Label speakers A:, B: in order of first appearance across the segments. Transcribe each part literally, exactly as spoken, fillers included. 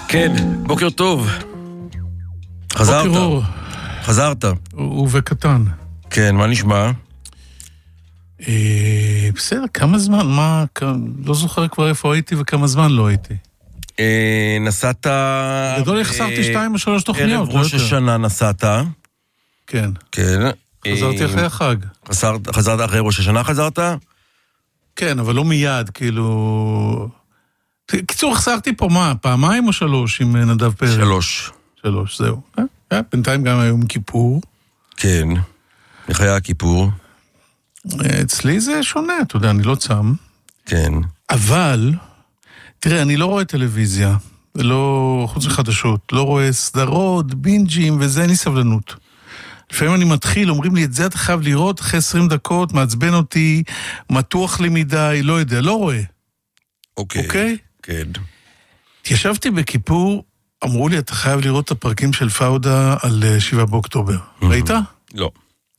A: כן, בוקר טוב. חזרת.
B: בוקר אור.
A: חזרת.
B: ובקטן.
A: כן, מה נשמע?
B: אה, בסדר, כמה זמן, מה, לא זוכר כבר איפה הייתי וכמה זמן לא הייתי.
A: אה, נסעת...
B: גדול החסרתי שתיים או שלוש תוכניות.
A: ערב ראש השנה נסעת.
B: כן.
A: כן.
B: חזרתי אחרי החג.
A: חזרת, חזרת אחרי ראש השנה חזרת?
B: כן, אבל לא מיד, כאילו... קיצור, החסרתי פה מה, פעמיים או שלוש עם נדב פרק?
A: שלוש.
B: שלוש, זהו. אה, בינתיים גם היום כיפור.
A: כן. איך היה הכיפור?
B: אצלי זה שונה, אתה יודע, אני לא צם.
A: כן.
B: אבל, תראה, אני לא רואה טלוויזיה, לא, חוץ מחדשות, לא רואה סדרות, בינג'ים, וזה אין לי סבלנות. לפעמים אני מתחיל, אומרים לי, את זה אתה חייב לראות, אחרי עשרים דקות, מעצבן אותי, מתוח לי מדי, לא יודע, לא רואה.
A: אוקיי.
B: אוקיי?
A: כן.
B: ישבתי בכיפור, אמרו לי, אתה חייב לראות את הפרקים של פאודה על שבעה באוקטובר. ראית?
A: לא.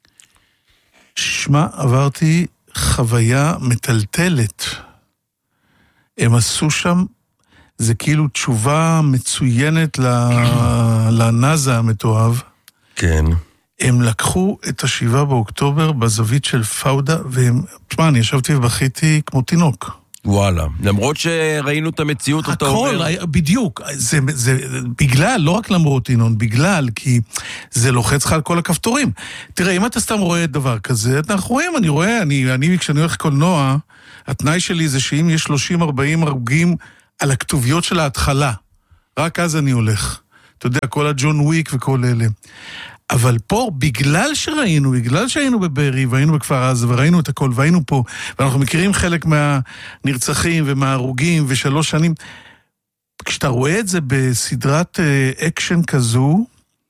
B: שמה, עברתי חוויה מטלטלת. הם עשו שם, זה כאילו תשובה מצוינת לנאזה המתואב.
A: כן.
B: הם לקחו את השבעה באוקטובר בזווית של פאודה, והם, תשמע, אני ישבתי ובכיתי כמו תינוק.
A: וואלה. למרות שראינו את המציאות אותה עובר.
B: הכל, בדיוק. זה, זה, בגלל, לא רק למרות אינון, בגלל, כי זה לוחץ לך על כל הכפתורים. תראה, אם אתה סתם רואה דבר כזה, אנחנו רואים, אני רואה, אני, אני כשאני הולך קולנוע, התנאי שלי זה שאם יש שלושים ארבעים הרוגים על הכתוביות של ההתחלה, רק אז אני הולך. אתה יודע, כל הג'ון וויק וכל אלה. אבל פה, בגלל שראינו, בגלל שהיינו בברי, והיינו בכפר עזה, וראינו את הכל, והיינו פה, ואנחנו מכירים חלק מהנרצחים ומההרוגים ושלוש שנים, כשאתה רואה את זה בסדרת אקשן כזו,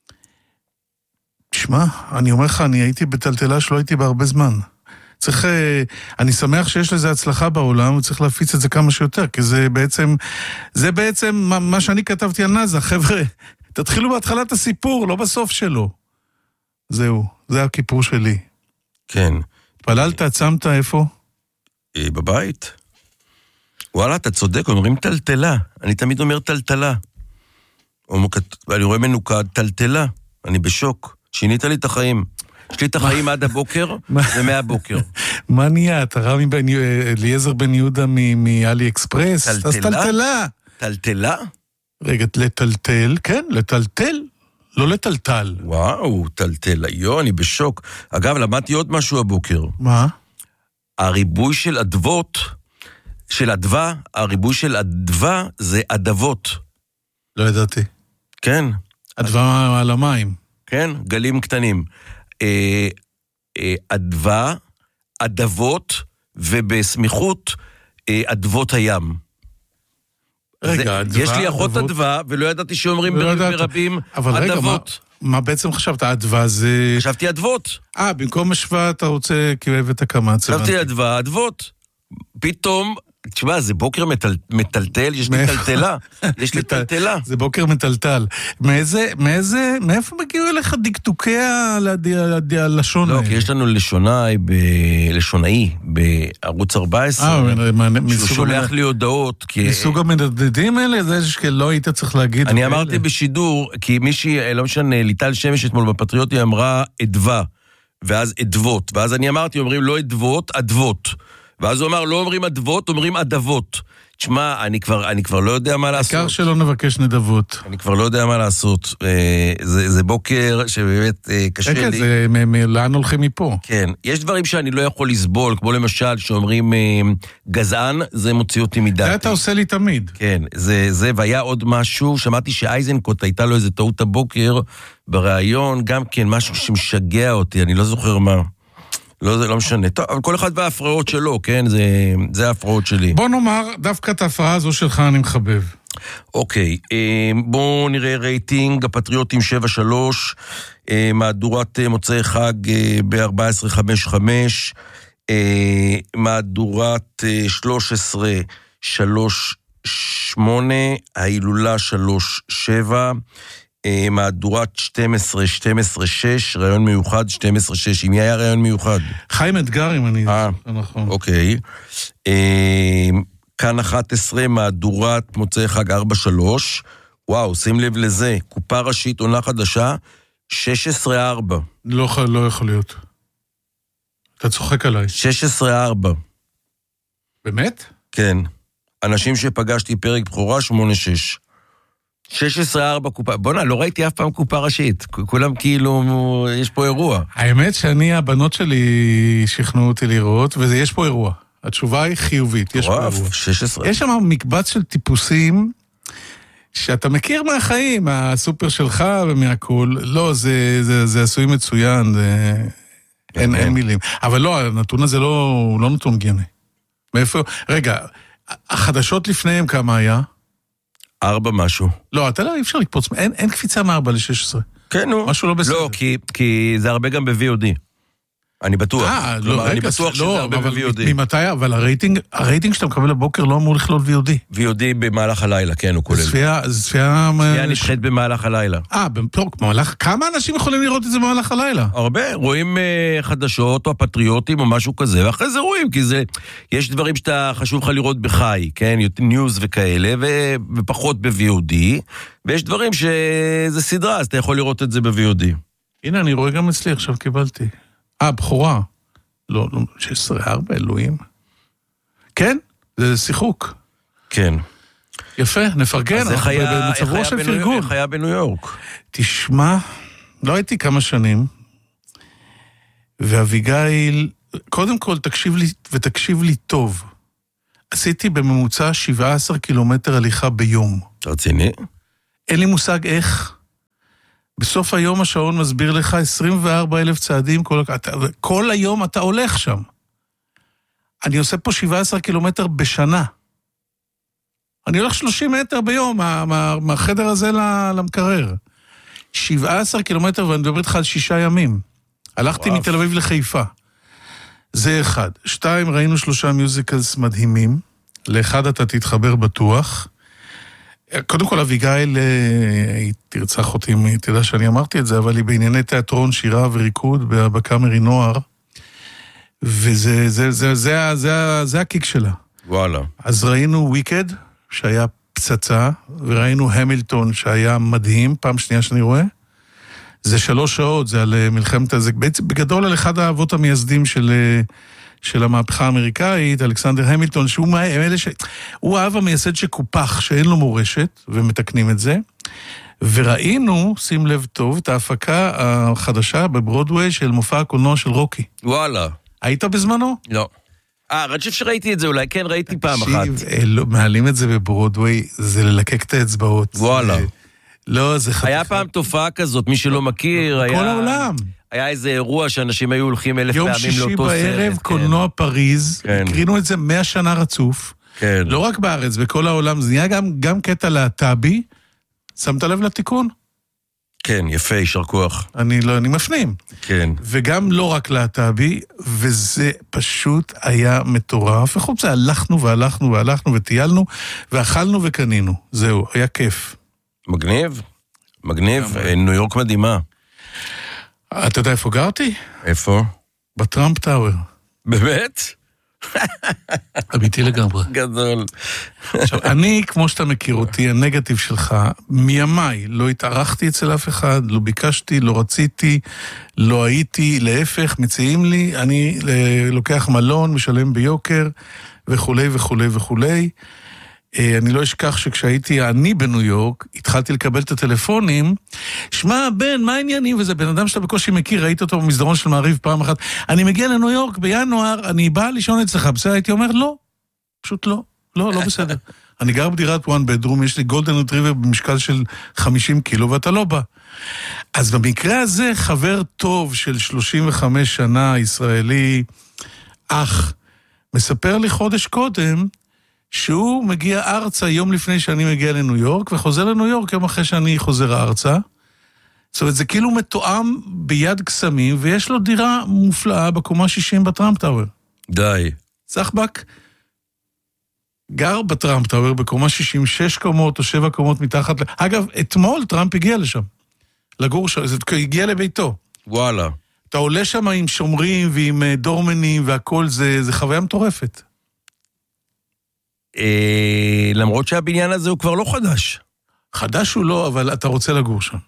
B: תשמע, אני אומר לך, אני הייתי בטלטלה שלא הייתי בהרבה זמן. צריך, אני שמח שיש לזה הצלחה בעולם, וצריך להפיץ את זה כמה שיותר, כי זה בעצם, זה בעצם מה, מה שאני כתבתי על נאזה, חבר'ה, תתחילו בהתחלת הסיפור, לא בסוף שלו. זהו, זה הכיפור שלי.
A: כן.
B: פללת, צמת איפה?
A: בבית. וואלה, אתה צודק, אומרים טלטלה. אני תמיד אומר טלטלה. אני רואה מנוקד, טלטלה. אני בשוק. שינית לי את החיים. יש לי את החיים עד הבוקר ומהבוקר.
B: מה נהיה? אתה רב אליעזר בן יהודה מאלי אקספרס? אז טלטלה.
A: טלטלה?
B: רגע, לטלטל, כן, לטלטל. לא לטלטל.
A: וואו, טלטל, יו, אני בשוק. אגב, למדתי עוד משהו הבוקר.
B: מה?
A: הריבוי של אדוות, של אדווה, הריבוי של אדווה זה אדוות.
B: לא ידעתי.
A: כן.
B: אדווה על המים.
A: כן, גלים קטנים. אה, אה, אדווה, אדוות, ובסמיכות אה, אדוות הים.
B: רגע,
A: זה, יש לי אחות אדווה, ולא ידעתי שאומרים לא ברבים אדוות.
B: מה בעצם חשבת? אדווה זה...
A: חשבתי אדוות.
B: אה, במקום השוואה אתה רוצה כאוהבת הקמה.
A: חשבתי אדווה, אדוות. פתאום, תשמע, זה בוקר מטל, מטלטל, יש לי טלטלה. יש לי טלטלה.
B: זה בוקר מטלטל. מאיזה, מאיזה, מאיפה מגיעו אליך דקדוקי הלשון האלה?
A: לא, כי יש לנו לשונאי, ב... לשונאי, בערוץ ארבע עשרה, שהוא שולח לי הודעות.
B: מסוג המדדים האלה, זה שלא היית צריך להגיד.
A: אני אמרתי בשידור, כי מישהי, לא משנה, ליטל שמש אתמול בפטריוטי אמרה אדווה, ואז אדוות, ואז אני אמרתי, אומרים לא אדוות, אדוות. ואז הוא אמר, לא אומרים אדוות, אומרים אדוות. תשמע, אני כבר, אני כבר לא יודע מה לעשות.
B: העיקר שלא נבקש נדבות.
A: אני כבר לא יודע מה לעשות. זה, זה בוקר שבאמת קשה לי.
B: כן, זה, מ- מ- לאן הולכים מפה?
A: כן, יש דברים שאני לא יכול לסבול, כמו למשל שאומרים גזען, זה מוציא אותי מדעתי.
B: זה אתה עושה לי תמיד.
A: כן, זה, זה, והיה עוד משהו, שמעתי שאייזנקוט הייתה לו איזה טעות הבוקר ברעיון, גם כן משהו שמשגע אותי, אני לא זוכר מה. לא, זה לא משנה. טוב, אבל כל אחד וההפרעות שלו, כן? זה, זה ההפרעות שלי.
B: בוא נאמר, דווקא את ההפרעה הזו שלך אני מחבב.
A: אוקיי, בואו נראה רייטינג, הפטריוטים שבע שלוש, מהדורת מוצאי חג ב-ארבע עשרה חמש חמש, מהדורת שלוש עשרה שלוש שמונה, ההילולה שלוש שבע, מהדורת שתים עשרה שתים עשרה שש, רעיון מיוחד שתים עשרה שש. עם מי היה רעיון מיוחד?
B: חיים אתגר, אם אני...
A: אה,
B: נכון.
A: אוקיי. כאן אחת עשרה, מהדורת מוצאי חג ארבע שלוש, וואו, שים לב לזה, קופה ראשית עונה חדשה, שש עשרה ארבע.
B: לא, לא יכול להיות. אתה צוחק עליי.
A: שש עשרה ארבע.
B: באמת?
A: כן. אנשים שפגשתי פרק בחורה, שמונה שש. שש עשרה ארבע קופה, בונה, לא ראיתי אף פעם קופה ראשית, כולם כאילו, יש פה אירוע.
B: האמת שאני, הבנות שלי שכנעו אותי לראות, ויש פה אירוע. התשובה היא חיובית, יש פה אירוע.
A: שש עשרה.
B: יש שם מקבץ של טיפוסים, שאתה מכיר מהחיים, מהסופר שלך ומהכול, לא, זה, זה, זה עשוי מצוין, זה... אין, אין מילים. אבל לא, הנתון הזה לא, לא נתון גני. מאיפה, רגע, החדשות לפניהם כמה היה?
A: ארבע משהו.
B: לא, אתה לא, אי אפשר לקפוץ, אין, אין קפיצה מארבע לשש עשרה.
A: כן, נו.
B: משהו לא בסדר.
A: לא, כי, כי זה הרבה גם ב-וי או די. אני בטוח.
B: אה, לא, רגע,
A: אני בטוח שזה
B: לא,
A: הרבה ב-וי או די.
B: ממתי, אבל הרייטינג, הרייטינג שאתה מקבל לבוקר לא אמור לכלול וי או די.
A: וי או די במהלך הלילה, כן, הוא כולל.
B: זה צפייה, זה צפייה...
A: צפייה נדחית במהלך הלילה.
B: אה, במהלך, כמה אנשים יכולים לראות את זה במהלך הלילה?
A: הרבה, רואים uh, חדשות או הפטריוטים או משהו כזה, ואחרי זה רואים, כי זה, יש דברים שאתה חשוב לך לראות בחי, כן, ניוז וכאלה, ו, ופחות ב-וי או די, ויש דברים שזה סדרה, אז אתה יכול לראות את זה ב-וי או די.
B: הנה, אני רואה גם אצלי, עכשיו קיבלתי. אה, בחורה. לא, לא, שש עשרה ארבע, אלוהים. כן, זה שיחוק.
A: כן.
B: יפה, נפרגן.
A: אז איך היה, איך היה,
B: של
A: בניו, איך היה בניו יורק?
B: תשמע, לא הייתי כמה שנים, ואביגיל, קודם כל תקשיב לי, ותקשיב לי טוב. עשיתי בממוצע שבעה עשר קילומטר הליכה ביום.
A: רציני?
B: אין לי מושג איך. בסוף היום השעון מסביר לך עשרים וארבעה אלף צעדים, כל, אתה, כל היום אתה הולך שם. אני עושה פה שבעה עשר קילומטר בשנה. אני הולך שלושים מטר ביום, מה, מה, מהחדר הזה למקרר. שבעה עשר קילומטר, ואני מדבר איתך על שישה ימים. הלכתי וואו. מתל אביב לחיפה. זה אחד. שתיים, ראינו שלושה מיוזיקלס מדהימים. לאחד אתה תתחבר בטוח. קודם כל, אביגיל, היא תרצח אותי אם תדע שאני אמרתי את זה, אבל היא בענייני תיאטרון, שירה וריקוד בקאמרי נוער, וזה זה, זה, זה, זה, זה הקיק שלה.
A: וואלה.
B: אז ראינו וויקד, שהיה פצצה, וראינו המילטון, שהיה מדהים, פעם שנייה שאני רואה. זה שלוש שעות, זה על מלחמת הזה, בעצם בגדול על אחד האבות המייסדים של... של המהפכה האמריקאית, אלכסנדר המילטון, שהוא מאלה ש... הוא האב המייסד שקופח, שאין לו מורשת, ומתקנים את זה. וראינו, שים לב טוב, את ההפקה החדשה בברודווי של מופע הקולנוע של רוקי.
A: וואלה.
B: היית בזמנו?
A: לא. אה, אני חושב שראיתי את זה, אולי כן ראיתי פעם אחת.
B: מעלים את זה בברודווי, זה ללקק את האצבעות.
A: וואלה.
B: לא, זה חתיכה.
A: היה פעם תופעה כזאת, מי שלא מכיר, היה...
B: כל העולם.
A: היה איזה אירוע שאנשים היו הולכים אלף פעמים לאותו סרט.
B: יום שישי בערב, קולנוע פריז, הקרינו את זה מאה שנה רצוף.
A: כן.
B: לא רק בארץ, בכל העולם. זה נהיה גם, גם קטע להט"בי. שמת לב לתיקון?
A: כן, יפה, יישר כוח.
B: אני לא, אני מפנים.
A: כן.
B: וגם לא רק להט"בי, וזה פשוט היה מטורף. וחוץ זה הלכנו והלכנו והלכנו וטיילנו, ואכלנו וקנינו. זהו, היה כיף.
A: מגניב, מגניב, ניו יורק מדהימה.
B: אתה יודע איפה גרתי?
A: איפה?
B: בטראמפ טאוור.
A: באמת?
B: אמיתי לגמרי.
A: גדול.
B: עכשיו, אני, כמו שאתה מכיר אותי, הנגטיב שלך, מימיי, לא התארחתי אצל אף אחד, לא ביקשתי, לא רציתי, לא הייתי, להפך, מציעים לי, אני לוקח מלון, משלם ביוקר, וכולי וכולי וכולי. אני לא אשכח שכשהייתי אני בניו יורק, התחלתי לקבל את הטלפונים, שמע, בן, מה העניינים? וזה בן אדם שאתה בקושי מכיר, ראית אותו במסדרון של מעריב פעם אחת, אני מגיע לניו יורק בינואר, אני בא לישון אצלך, בסדר, הייתי אומר, לא, פשוט לא, לא, לא בסדר. אני גר בדירת וואן בדרום, יש לי גולדן רטריבר במשקל של חמישים קילו, ואתה לא בא. אז במקרה הזה, חבר טוב של שלושים וחמש שנה, ישראלי, אח, מספר לי חודש קודם, שהוא מגיע ארצה יום לפני שאני מגיע לניו יורק, וחוזר לניו יורק יום אחרי שאני חוזר ארצה. זאת אומרת, זה כאילו מתואם ביד קסמים, ויש לו דירה מופלאה בקומה שישים בטראמפ טאוור.
A: די.
B: צחבק גר בטראמפ טאוור בקומה שישים, שש קומות או שבע קומות מתחת. אגב, אתמול טראמפ הגיע לשם. לגור שם, זה הגיע לביתו.
A: וואלה.
B: אתה עולה שם עם שומרים ועם דורמנים והכל, זה, זה חוויה מטורפת.
A: למרות שהבניין הזה הוא כבר לא חדש.
B: חדש הוא לא, אבל אתה רוצה לגור שם.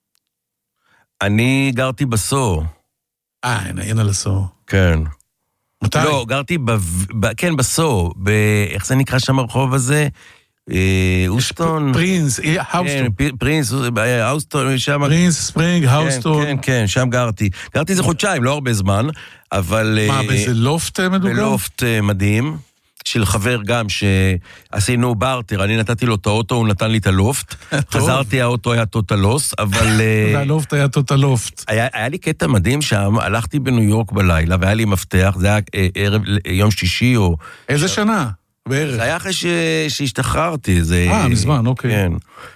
A: אני גרתי בסור.
B: אה, אין על הסור.
A: כן.
B: מתי?
A: לא, גרתי, ב... ב... כן, בסור. ב... איך זה נקרא שם הרחוב הזה? אוסטון.
B: פרינס, האוסטון.
A: פרינס, האוסטון, שם.
B: פרינס, ספרינג, האוסטון.
A: כן, כן, שם גרתי. גרתי איזה חודשיים, לא הרבה זמן, אבל...
B: מה, באיזה לופט מדובר?
A: בלופט מדהים, של חבר גם שעשינו בארטר, אני נתתי לו את האוטו, הוא נתן לי את הלופט. חזרתי, האוטו היה טוטלוס, אבל...
B: והלופט היה טוטלופט.
A: היה לי קטע מדהים שם, הלכתי בניו יורק בלילה, והיה לי מפתח, זה היה ערב יום שישי או...
B: איזה שנה? בערך.
A: זה היה אחרי שהשתחררתי.
B: אה, מזמן, אוקיי.
A: כן.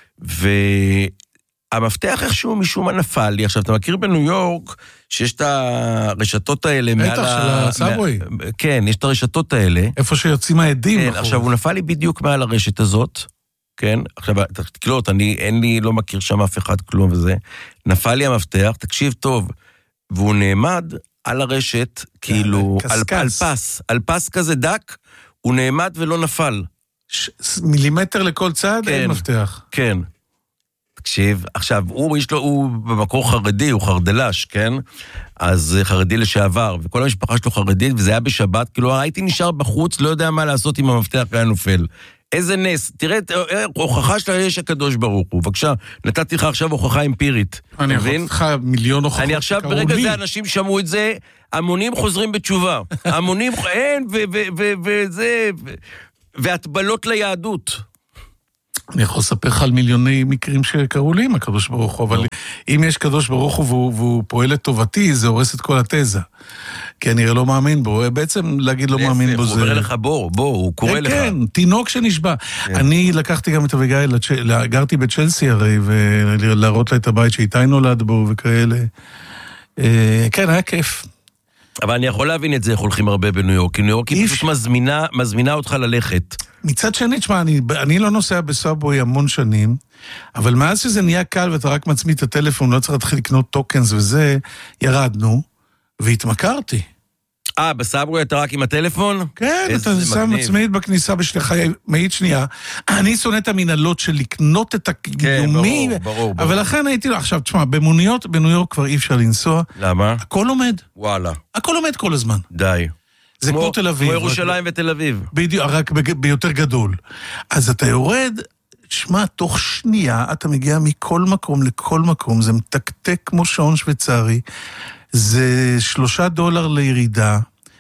A: והמפתח איכשהו משום מה נפל לי. עכשיו, אתה מכיר בניו יורק שיש את הרשתות האלה מעל ה...
B: בטח, של הסאבווי.
A: כן, יש את הרשתות האלה.
B: איפה שיוצאים העדים.
A: כן, עכשיו, הוא נפל לי בדיוק מעל הרשת הזאת. כן, עכשיו, תקלוט, אני, אין לי, לא מכיר שם אף אחד כלום וזה. נפל לי המפתח, תקשיב טוב, והוא נעמד על הרשת, כאילו, על פס, על פס כזה דק, הוא נעמד ולא נפל.
B: ש... מילימטר לכל צד,
A: כן,
B: אין מפתח.
A: כן. תקשיב, עכשיו, הוא, יש לו, הוא במקור חרדי, הוא חרדלש, כן? אז חרדי לשעבר, וכל המשפחה שלו חרדית, וזה היה בשבת, כאילו, הייתי נשאר בחוץ, לא יודע מה לעשות עם המפתח, היה נופל. איזה נס, תראה, הוכחה שלה יש הקדוש ברוך הוא, בבקשה, נתתי לך עכשיו הוכחה אמפירית.
B: אני יכול לך מיליון הוכחות.
A: אני עכשיו, ברגע זה אנשים שמעו את זה, המונים חוזרים בתשובה. המונים, אין, וזה, והטבלות ליהדות.
B: אני יכול לספר לך על מיליוני מקרים שקראו לי עם הקדוש ברוך הוא, אבל אם יש קדוש ברוך הוא והוא, והוא פועל לטובתי, זה הורס את כל התזה. כי אני לא מאמין בו, בעצם להגיד לא מאמין בו זה...
A: הוא אומר לך בור, בור, הוא קורא לך.
B: כן, תינוק שנשבע. אני לקחתי גם את אביגיל, גרתי בצ'לסי הרי, ולהראות לה את הבית שאיתי נולד בו וכאלה. כן, היה כיף.
A: אבל אני יכול להבין את זה, איך הולכים הרבה בניו יורק, כי ניו יורק היא פשוט מזמינה, מזמינה אותך ללכת.
B: מצד שני, תשמע, אני, אני לא נוסע בסאבווי המון שנים, אבל מאז שזה נהיה קל ואתה רק מצמיד את הטלפון, לא צריך להתחיל לקנות טוקנס וזה, ירדנו, והתמכרתי.
A: אה, בסאבווי אתה רק עם הטלפון?
B: כן, אתה שם מצמיד בכניסה בשלך, מעיד שנייה. אני שונא את המנהלות של לקנות את הקיומי,
A: כן, ברור, ברור.
B: אבל לכן הייתי לו, עכשיו, תשמע, במוניות, בניו יורק כבר אי אפשר לנסוע.
A: למה?
B: הכל עומד.
A: וואלה.
B: הכל עומד כל הזמן.
A: די.
B: זה כמו תל אביב.
A: כמו ירושלים ותל אביב.
B: בדיוק, רק ביותר גדול. אז אתה יורד, שמע, תוך שנייה אתה מגיע מכל מקום לכל מקום, זה מתקתק כמו שעון שוויצרי, זה שלושה דולר לירידה,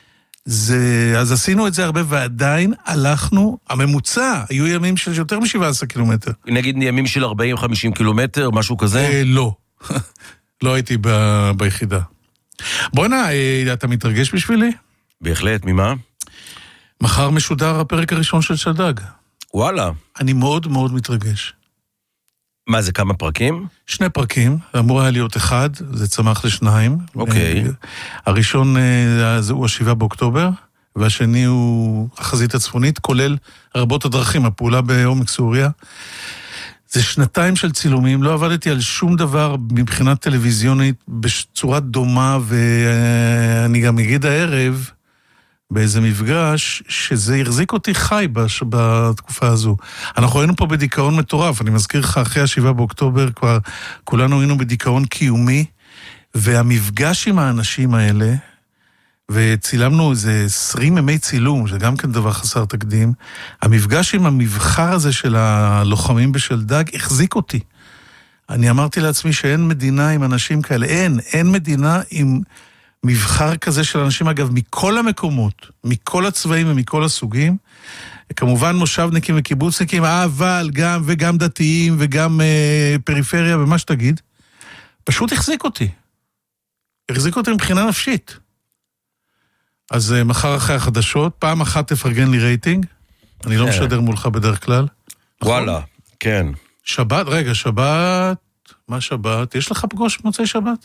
B: זה, אז עשינו את זה הרבה ועדיין הלכנו, הממוצע, היו ימים של יותר מ-שבעה עשר קילומטר.
A: נגיד ימים של ארבעים חמישים קילומטר, משהו כזה?
B: אה, לא. לא הייתי ב- ביחידה. בוא נע, אתה מתרגש בשבילי?
A: בהחלט, ממה?
B: מחר משודר הפרק הראשון של שדג.
A: וואלה.
B: אני מאוד מאוד מתרגש.
A: מה זה, כמה פרקים?
B: שני פרקים, אמור היה להיות אחד, זה צמח לשניים.
A: אוקיי.
B: הראשון הוא השבעה באוקטובר, והשני הוא החזית הצפונית, כולל רבות הדרכים, הפעולה בעומק סוריה. זה שנתיים של צילומים, לא עבדתי על שום דבר מבחינת טלוויזיונית בצורה דומה, ואני גם אגיד הערב, באיזה מפגש, שזה החזיק אותי חי בש... בתקופה הזו. אנחנו היינו פה בדיכאון מטורף, אני מזכיר לך, אחרי השבעה באוקטובר, כבר כולנו היינו בדיכאון קיומי, והמפגש עם האנשים האלה, וצילמנו איזה עשרים ימי צילום, שגם כן דבר חסר תקדים, המפגש עם המבחר הזה של הלוחמים בשלדג, החזיק אותי. אני אמרתי לעצמי שאין מדינה עם אנשים כאלה, אין, אין מדינה עם... מבחר כזה של אנשים, אגב, מכל המקומות, מכל הצבעים ומכל הסוגים, כמובן מושבניקים וקיבוצניקים, אבל גם וגם דתיים וגם אה, פריפריה ומה שתגיד, פשוט החזיק אותי. החזיק אותי מבחינה נפשית. אז אה, מחר אחרי החדשות, פעם אחת תפרגן לי רייטינג, אני לא משדר מולך בדרך כלל.
A: וואלה, נכון? כן.
B: שבת, רגע, שבת, מה שבת? יש לך פגוש מוצאי שבת?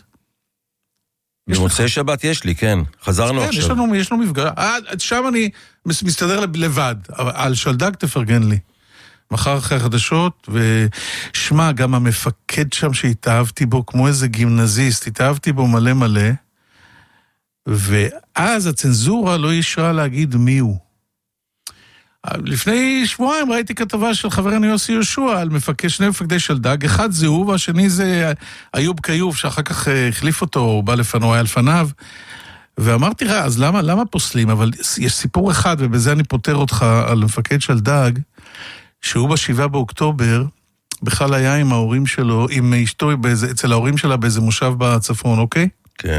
A: במוצאי שבת יש לי, כן. חזרנו
B: כן,
A: עכשיו.
B: יש לנו, יש לנו מפגש. שם אני מסתדר לבד. על שלדג תפרגן לי. מחר אחרי החדשות, ושמע, גם המפקד שם שהתאהבתי בו, כמו איזה גימנזיסט, התאהבתי בו מלא מלא, ואז הצנזורה לא ישרה להגיד מי הוא. לפני שבועיים ראיתי כתבה של חברנו יוסי יהושע על מפקד, שני מפקדי שלדג, אחד זה הוא והשני זה איוב קיוב, שאחר כך החליף אותו, הוא בא לפנו, היה לפניו, ואמרתי, רע, אז למה, למה פוסלים? אבל יש סיפור אחד, ובזה אני פותר אותך על מפקד שלדג, שהוא בשבעה באוקטובר, בכלל היה עם ההורים שלו, עם אשתו באיזה, אצל ההורים שלה באיזה מושב בצפון, אוקיי?
A: כן.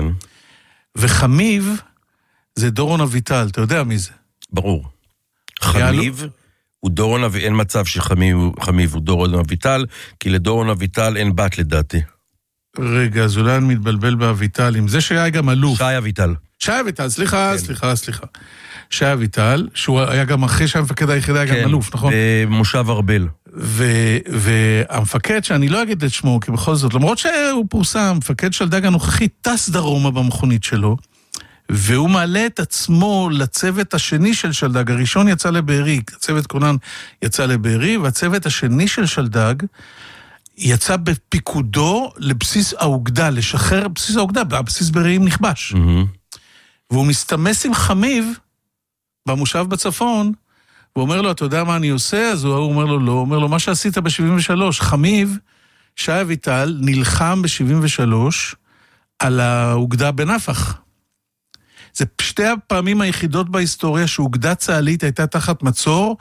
B: וחמיב זה דורון אביטל, אתה יודע מי זה?
A: ברור. חמיב הוא דורון אביטל, אין מצב שחמיב הוא דורון אביטל, כי לדורון אביטל אין בת לדעתי.
B: רגע, אז אולי אני מתבלבל באביטל, עם זה שהיה גם אלוף.
A: שי אביטל.
B: שי אביטל, סליחה, כן. סליחה, סליחה. שי אביטל, שהוא היה גם אחרי שהמפקד היחידה היה כן, גם אלוף, נכון?
A: במושב ארבל.
B: ו- והמפקד, שאני לא אגיד את שמו, כי בכל זאת, למרות שהוא פורסם, מפקד שלדג הנוכחי טס דרומה במכונית שלו, והוא מעלה את עצמו לצוות השני של שלדג. הראשון יצא לבארי, הצוות קונן יצא לבארי, והצוות השני של שלדג יצא בפיקודו לבסיס האוגדה, לשחרר בסיס האוגדה, בבסיס בארי נכבש. Mm-hmm. והוא מסתמס עם חמיב במושב בצפון, הוא אומר לו, אתה יודע מה אני עושה? אז הוא אומר לו, לא. הוא אומר לו, מה שעשית ב-שבעים ושלוש, חמיב, שי אביטל, נלחם ב-שבעים ושלוש על האוגדה בנפח. זה שתי הפעמים היחידות בהיסטוריה שאוגדה צה"לית הייתה תחת מצור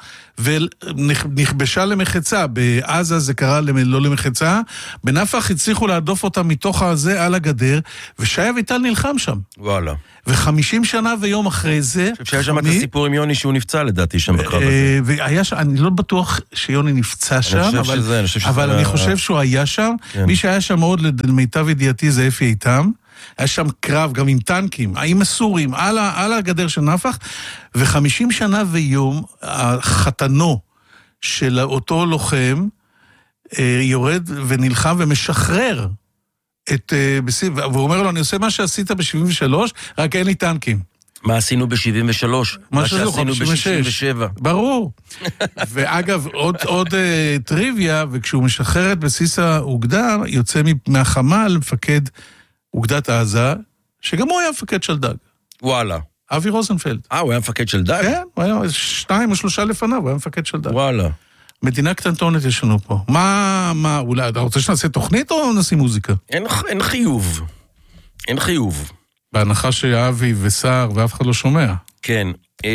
B: ונכבשה למחצה. בעזה זה קרה לא למחצה, בנפח הצליחו להדוף אותה מתוך הזה על הגדר, ושי אביטל נלחם שם.
A: וואלה.
B: וחמישים שנה ויום אחרי זה...
A: אני חושב שהיה שם את הסיפור עם יוני שהוא נפצע לדעתי שם בקרב הזה.
B: והיה שם, אני לא בטוח שיוני נפצע שם,
A: אני חושב שזה, אני חושב שזה...
B: אבל אני חושב שהוא היה שם. מי שהיה שם מאוד למיטב ידיעתי זה אפי איתם. היה שם קרב גם עם טנקים, עם הסורים, על, על הגדר של נפח, וחמישים שנה ויום, החתנו של אותו לוחם יורד ונלחם ומשחרר את בסיס, והוא אומר לו, אני עושה מה שעשית ב-שבעים ושלוש, רק אין לי טנקים.
A: מה עשינו ב-שבעים ושלוש? מה שעשינו ב-שישים ושבע.
B: ברור. ואגב, עוד, עוד uh, טריוויה, וכשהוא משחרר את בסיס האוגדה, יוצא מהחמ"ל, מפקד אוגדת עזה, שגם הוא היה מפקד שלדג.
A: וואלה.
B: אבי רוזנפלד.
A: אה, הוא היה מפקד שלדג?
B: כן, הוא היה שתיים או שלושה לפניו, הוא היה מפקד שלדג.
A: וואלה.
B: מדינה קטנטונת יש לנו פה. מה, מה, אולי, אתה רוצה שנעשה תוכנית או נשים מוזיקה?
A: אין, אין חיוב. אין חיוב.
B: בהנחה שאבי ושר ואף אחד לא שומע.
A: כן.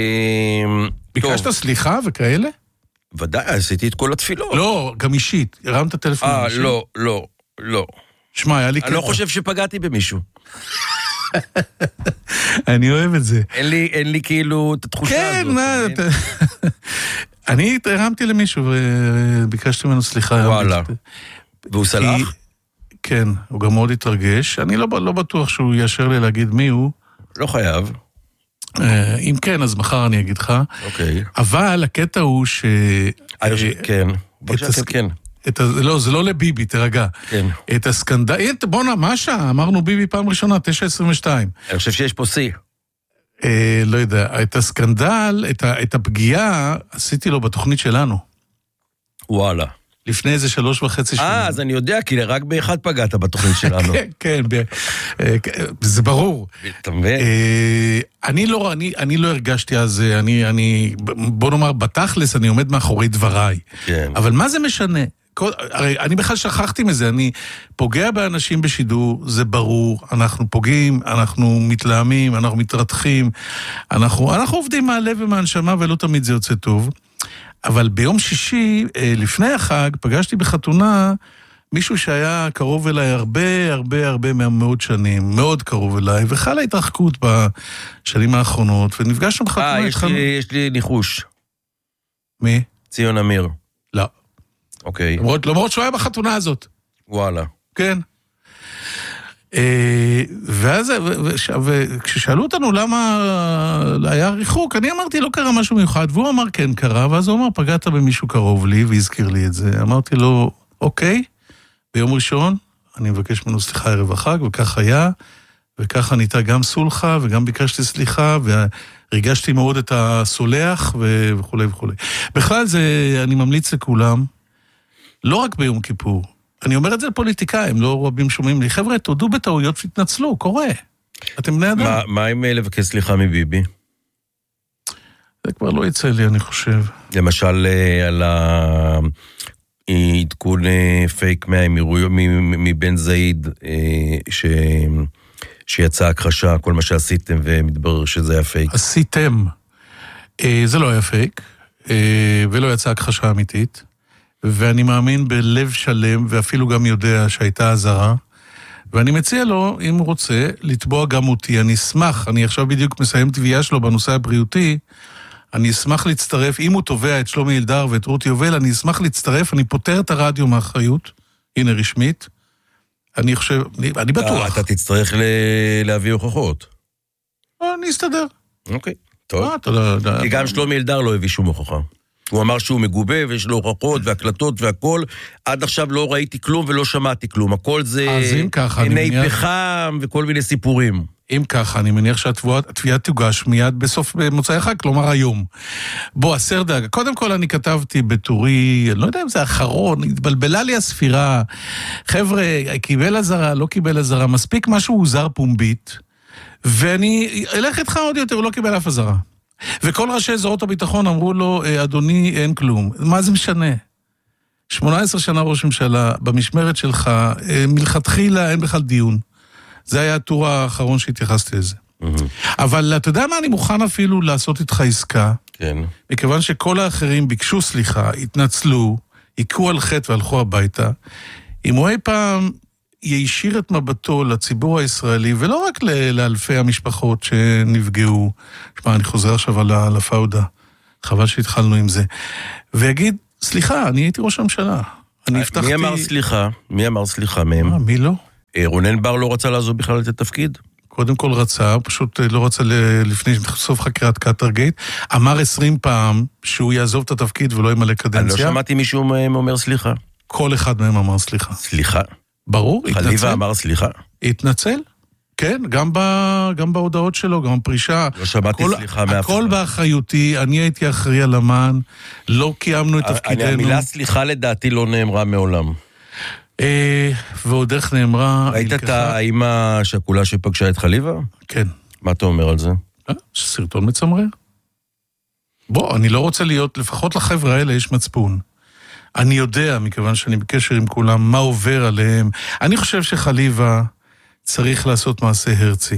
B: ביקשת טוב. סליחה וכאלה?
A: ודאי, עשיתי את כל התפילות.
B: לא, גם אישית. הרמת טלפון.
A: אה, לא, לא, לא.
B: שמע, היה לי קטע.
A: אני לא חושב שפגעתי במישהו.
B: אני אוהב את זה.
A: אין לי, אין לי כאילו את התחושה הזאת.
B: כן, אני הרמתי למישהו וביקשתי ממנו סליחה.
A: וואלה. והוא סלח?
B: כן, הוא גם מאוד התרגש. אני לא, לא בטוח שהוא יאשר לי להגיד מי הוא.
A: לא חייב.
B: אם כן, אז מחר אני אגיד לך.
A: אוקיי.
B: אבל הקטע הוא ש...
A: כן, בבקשה, כן.
B: את ה... לא, זה לא לביבי, תרגע.
A: כן. את
B: הסקנדל... בוא נע, מה שעה? אמרנו ביבי פעם ראשונה, תשע עשרים ושתיים.
A: אני חושב שיש פה סי.
B: אה, לא יודע. את הסקנדל, את, ה... את הפגיעה, עשיתי לו בתוכנית שלנו.
A: וואלה.
B: לפני איזה שלוש וחצי שנים.
A: אה, אז אני יודע, כי רק באחד פגעת בתוכנית שלנו.
B: כן, כן, זה ברור.
A: אתה מבין?
B: אני לא, אני, אני לא הרגשתי אז, אני, אני, בוא נאמר, בתכלס, אני עומד מאחורי דבריי.
A: כן.
B: אבל מה זה משנה? הרי אני בכלל שכחתי מזה, אני פוגע באנשים בשידור, זה ברור, אנחנו פוגעים, אנחנו מתלהמים, אנחנו מתרתחים, אנחנו, אנחנו עובדים מהלב ומהנשמה, ולא תמיד זה יוצא טוב. אבל ביום שישי, לפני החג, פגשתי בחתונה מישהו שהיה קרוב אליי הרבה, הרבה, הרבה מהמאות שנים, מאוד קרוב אליי, וחלה התרחקות בשנים האחרונות, ונפגשנו בחתונה.
A: אה, יש, יש לי ניחוש.
B: מי?
A: ציון אמיר.
B: לא.
A: אוקיי.
B: למרות, למרות שהוא היה בחתונה הזאת.
A: וואלה.
B: כן. ואז, וכששאלו אותנו למה היה ריחוק, אני אמרתי, לא קרה משהו מיוחד, והוא אמר, כן קרה, ואז הוא אמר, פגעת במישהו קרוב לי, והזכיר לי את זה. אמרתי לו, אוקיי, ביום ראשון, אני מבקש ממנו סליחה ערב החג, וכך היה, וככה ניתה גם סולחה, וגם ביקשתי סליחה, והרגשתי מאוד את הסולח, וכו' וכו'. בכלל זה, אני ממליץ לכולם, לא רק ביום כיפור, אני אומר את זה לפוליטיקאים, לא רבים שומעים לי, חבר'ה, תודו בטעויות והתנצלו, קורה. אתם בני אדם.
A: מה, מה עם לבקש סליחה מביבי?
B: זה כבר לא יצא לי, אני חושב.
A: למשל, על העדכון פייק מהאמירויות, מבן זעיד, ש... שיצא הכחשה, כל מה שעשיתם, ומתברר שזה היה פייק.
B: עשיתם. זה לא היה פייק, ולא יצא הכחשה אמיתית, ואני מאמין בלב שלם, ואפילו גם יודע שהייתה הזרה, ואני מציע לו, אם הוא רוצה, לתבוע גם אותי. אני אשמח, אני עכשיו בדיוק מסיים תביעה שלו בנושא הבריאותי, אני אשמח להצטרף, אם הוא תובע את שלומי אלדר ואת רותי יובל, אני אשמח להצטרף, אני פותר את הרדיו מאחריות, הנה רשמית, אני חושב, אני, אני בטוח.
A: אתה תצטרך ל- להביא הוכחות.
B: אני אסתדר.
A: אוקיי, טוב.
B: אה, תודה.
A: כי גם שלומי אלדר לא הביא שום הוכחה. הוא אמר שהוא מגובה ויש לו הוכחות והקלטות והכל. עד עכשיו לא ראיתי כלום ולא שמעתי כלום. הכל זה עיני פחם וכל מיני סיפורים.
B: אם ככה, אני מניח שהתביעה תוגש מיד בסוף מוצאי החג, כלומר היום. בוא, הסר דאגה. קודם כל אני כתבתי בטורי, אני לא יודע אם זה האחרון, התבלבלה לי הספירה. חבר'ה, קיבל הזרה, לא קיבל הזרה, מספיק משהו הוזר פומבית, ואני אלך איתך עוד יותר, הוא לא קיבל אף הזרה. וכל ראשי זרועות הביטחון אמרו לו, אדוני, אין כלום. מה זה משנה? שמונה עשרה שנה ראש ממשלה, במשמרת שלך, מלכתחילה אין בכלל דיון. זה היה הטור האחרון שהתייחסתי לזה. אבל אתה יודע מה, אני מוכן אפילו לעשות איתך עסקה,
A: כן.
B: מכיוון שכל האחרים ביקשו סליחה, התנצלו, עיקו על חטא והלכו הביתה, אם הוא אי פעם יישיר את מבטו לציבור הישראלי, ולא רק לאלפי המשפחות שנפגעו, שמה, אני חוזר עכשיו על הפאודה, חבל שהתחלנו עם זה, ויגיד, סליחה, אני הייתי ראש הממשלה. אני הבטחתי...
A: מי אמר סליחה? מי אמר סליחה מהם?
B: מה, מי לא?
A: רונן בר לא רצה לעזוב בכלל את התפקיד?
B: קודם כל רצה, פשוט לא רצה לפני סוף חקירת קטרגייט, אמר עשרים פעם שהוא יעזוב את התפקיד ולא ימלא קדנציה.
A: אני לא שמעתי מישהו מהם אומר סליחה.
B: כל אחד מהם אמר סליחה.
A: סליחה?
B: ברור, התנצל.
A: חליבה אמר סליחה?
B: התנצל, כן, גם, ב, גם בהודעות שלו, גם בפרישה.
A: לא שמעתי
B: הכל,
A: סליחה מאף
B: הכל באחריותי, אני הייתי אחראי על המען, לא קיימנו את תפקידנו.
A: המילה סליחה לדעתי לא נאמרה מעולם.
B: ועוד איך נאמרה...
A: ראית את האמא השכולה שפגשה את חליבה?
B: כן.
A: מה אתה אומר על זה?
B: סרטון מצמרר. בוא, אני לא רוצה להיות, לפחות לחבר'ה האלה יש מצפון. אני יודע, מכיוון שאני בקשר עם כולם, מה עובר עליהם. אני חושב שחליבה צריך לעשות מעשה הרצי.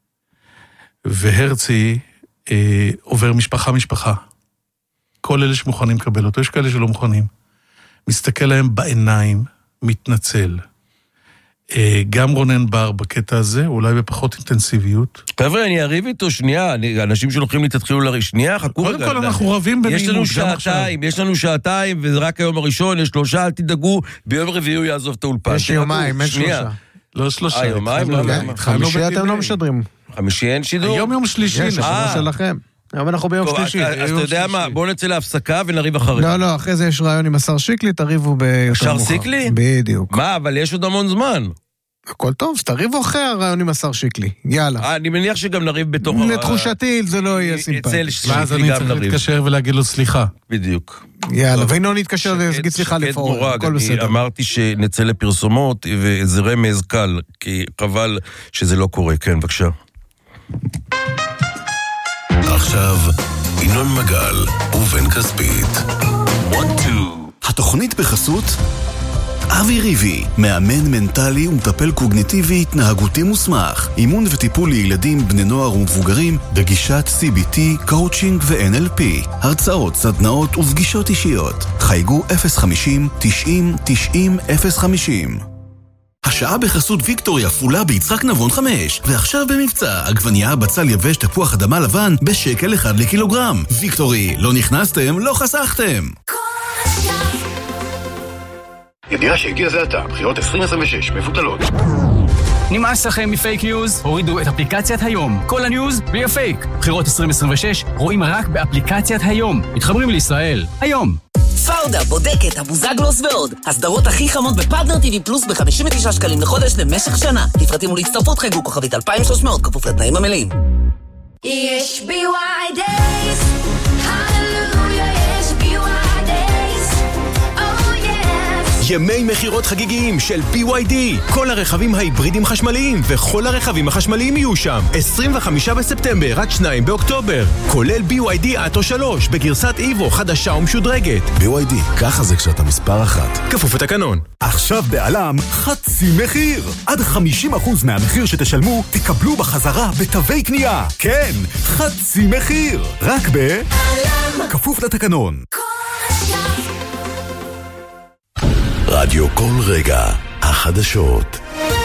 B: והרצי אה, עובר משפחה-משפחה. כל אלה שמוכנים לקבל אותו, יש כאלה שלא מוכנים. מסתכל להם בעיניים, מתנצל. גם רונן בר בקטע הזה, אולי בפחות אינטנסיביות.
A: חבר'ה, אני אריב איתו שנייה, אנשים שלוקחים לי תתחילו לריב, שנייה, חכו רגע.
B: קודם כל אנחנו רבים בנעימות.
A: יש לנו שעתיים, יש לנו שעתיים, וזה רק היום הראשון, יש שלושה, אל תדאגו, ביום רביעי הוא יעזוב את האולפן.
C: יש יומיים, אין שלושה.
B: לא שלושה.
A: יומיים,
C: חמישי אתם לא משדרים.
A: חמישי אין שידור?
B: היום יום שלישי.
C: יש, השבוע שלכם. היום אנחנו ביום שלישי.
A: אז אתה יודע מה, בואו נצא להפסקה ונריב אחרי.
C: לא, לא, אחרי זה יש רעיון עם השר שיקלי, תריבו ביותר
A: מוכר. שר שיקלי?
C: בדיוק.
A: מה, אבל יש עוד המון זמן.
C: הכל טוב, תריבו אחרי הרעיון עם השר שיקלי. יאללה.
A: אני מניח שגם נריב בתוך...
C: לתחושתי זה לא יהיה סימפטי.
B: ואז אני צריך להתקשר ולהגיד לו סליחה.
A: בדיוק.
C: יאללה, ואינו נתקשר להגיד סליחה לפעול. הכל בסדר.
A: אמרתי שנצא לפרסומות, וזה רמז קל, כי חבל שזה לא קורה. כן, בבקשה.
D: עכשיו, ינון מגל ובן כספית. התוכנית בחסות אבי ריבי, מאמן מנטלי ומטפל קוגניטיבי התנהגותי מוסמך, אימון וטיפול לילדים, בני נוער ומבוגרים בגישת סי בי טי, קואוצ'ינג ו-אן אל פי, הרצאות, סדנאות ופגישות אישיות. חייגו אפס חמישים תשעים תשעים אפס חמישים. השעה בחסות ויקטוריה פולה ביצחק נבון חמש, ועכשיו במבצע עגבנייה, בצל יבש, תפוח אדמה לבן בשקל אחד לקילוגרם. ויקטורי, לא נכנסתם, לא חסכתם.
E: ידיעה שהגיע זה עתה, בחירות עשרים עשרים ושש מבוטלות.
F: נמאס לכם מפייק ניוז? הורידו את אפליקציית היום. כל הניוז בלי הפייק. בחירות עשרים עשרים ושש רואים רק באפליקציית היום. מתחברים לישראל. היום.
G: פאודה, בודקת, אבוזגלוס ועוד. הסדרות הכי חמות בפארטנר טי וי פלוס ב-חמישים ותשעה שקלים לחודש למשך שנה. לפרטים ולהצטרפות חייגו כוכבית אלפיים ושלוש מאות כפוף לתנאים המלאים.
H: יש בי וואי דייס, הללויה, יש בי וואי דייס, oh yes.
I: ימי מחירות חגיגיים של בי וואי די. כל הרכבים ההיברידים חשמליים וכל הרכבים החשמליים יהיו שם. עשרים וחמישה בספטמבר עד שניים באוקטובר. כולל בי וואי די אטו שלוש בגרסת איבו חדשה ומשודרגת.
D: בי וואי די, ככה זה כשאתה מספר אחת.
I: כפוף לתקנון.
J: עכשיו בעלם חצי מחיר. עד חמישים אחוז מהמחיר שתשלמו תקבלו בחזרה בתווי קנייה. כן, חצי מחיר. רק בעלם. כפוף לתקנון.
D: רדיו כל רגע, החדשות.